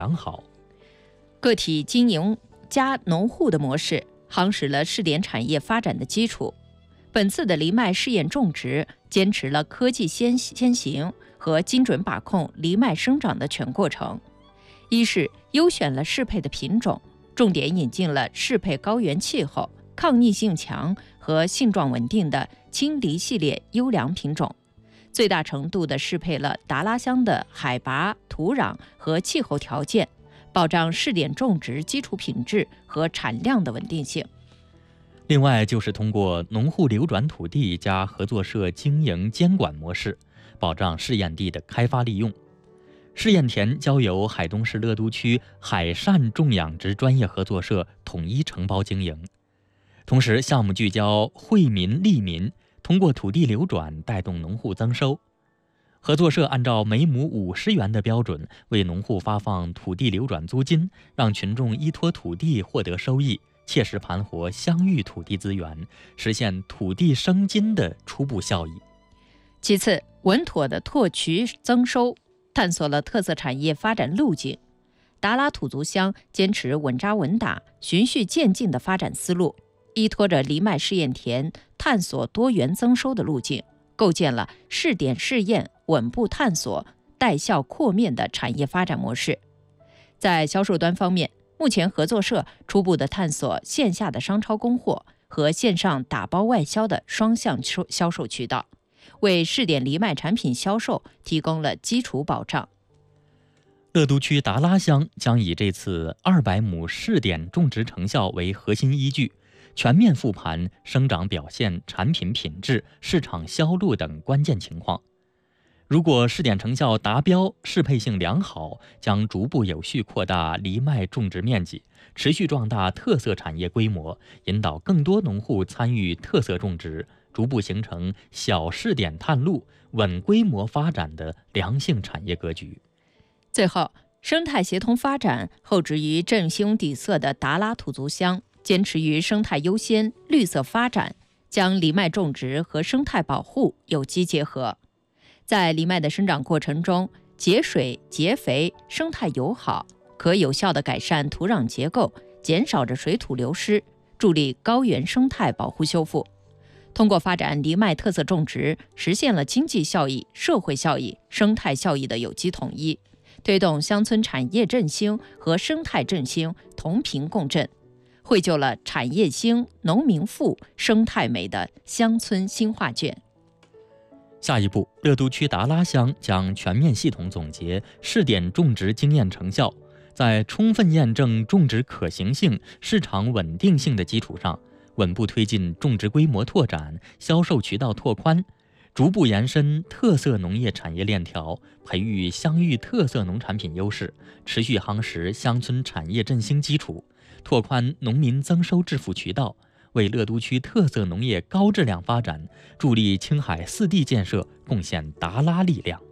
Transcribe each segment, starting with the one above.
良好。 个体经营加农户的模式夯实了试点产业发展的基础。本次的藜麦试验种植坚持了科技先行和精准把控藜麦生长的全过程。一是优选了适配的品种，重点引进了适配高原气候、抗逆性强和性状稳定的青藜系列优良品种，最大程度地适配了达拉乡的海拔、土壤和气候条件，保障试点种植基础品质和产量的稳定性。 另外就是通过农户流转土地加合作社经营监管模式，保障试验地的开发利用。试验田交由海东市乐都区海善种养殖专业合作社统一承包经营。同时，项目聚焦惠民利民，通过土地流转带动农户增收。合作社按照每亩50元的标准，为农户发放土地流转租金，让群众依托土地获得收益，切实盘活乡域土地资源，实现土地生金的初步效益。 其次，稳妥的拓渠增收，探索了特色产业发展路径。达拉土族乡坚持稳扎稳打、循序渐进的发展思路，依托着藜麦试验田，探索多元增收的路径，构建了试点试验、稳步探索、带效扩面的产业发展模式。在销售端方面，目前合作社初步的探索线下的商超供货和线上打包外销的双向销售渠道，为试点藜麦产品销售提供了基础保障。 乐都区达拉乡将以这次200亩试点种植成效为核心依据，全面复盘生长表现、产品品质、市场销路等关键情况。如果试点成效达标，适配性良好，将逐步有序扩大藜麦种植面积，持续壮大特色产业规模，引导更多农户参与特色种植，逐步形成小试点探路、稳规模发展的良性产业格局。 最后，生态协同发展厚植于振兴底色的达拉土族乡，坚持于生态优先、绿色发展，将藜麦种植和生态保护有机结合。在藜麦的生长过程中，节水、节肥、生态友好，可有效地改善土壤结构，减少着水土流失，助力高原生态保护修复。通过发展藜麦特色种植，实现了经济效益、社会效益、生态效益的有机统一，推动乡村产业振兴和生态振兴同频共振，绘就了产业兴、农民富、生态美的乡村新画卷。 下一步，乐都区达拉乡将全面系统总结试点种植经验成效，在充分验证种植可行性、市场稳定性的基础上，稳步推进种植规模拓展、销售渠道拓宽，逐步延伸特色农业产业链条，培育乡域特色农产品优势，持续夯实乡村产业振兴基础，拓宽农民增收致富渠道，为乐都区特色农业高质量发展助力青海4地建设贡献达拉力量。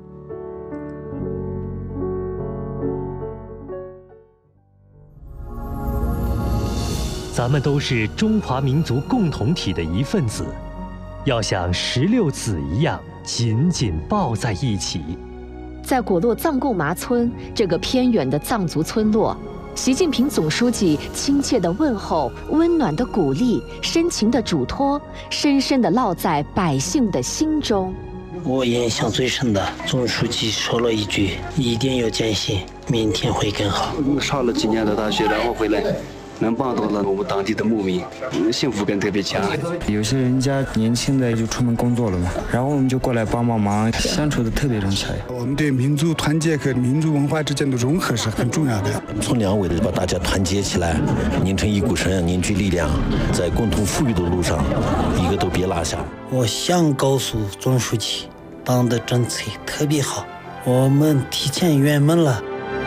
咱们都是中华民族共同体的一份子，要像16子一样紧紧抱在一起。 在果洛藏贡麻村这个偏远的藏族村落，习近平总书记亲切的问候、温暖的鼓励、深情的嘱托，深深地烙在百姓的心中。 我印象最深的，总书记说了一句：“一定要坚信，明天会更好。” 上了几年的大学，然后回来，能帮到了我们当地的牧民，幸福感特别强。 有些人家年轻的就出门工作了嘛，然后我们就过来帮忙，相处的特别融洽。 我们对民族团结和民族文化之间的融合是很重要的。 从两位的把大家团结起来，拧成一股绳，凝聚力量，在共同富裕的路上，一个都别落下。 我想告诉总书记，党的政策特别好，我们提前圆满了。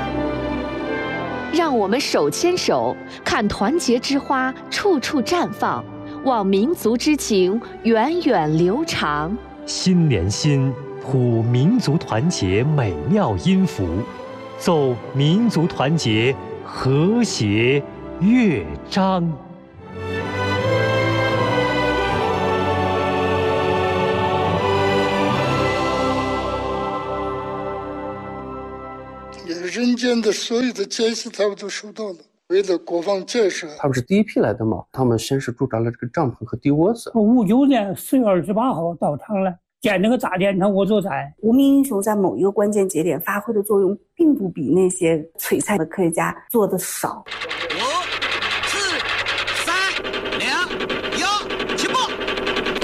让我们手牵手，看团结之花处处绽放，望民族之情源远流长。 心连心，谱民族团结美妙音符，奏民族团结和谐乐章。 人间的所有的艰辛他们都受到了。为了国防建设， 他们是第一批来的嘛，他们先是驻扎了这个帐篷和地窝子。 59年4月28号到场了，建这个大电厂我做在。 无名英雄在某一个关键节点发挥的作用，并不比那些璀璨的科学家做的少。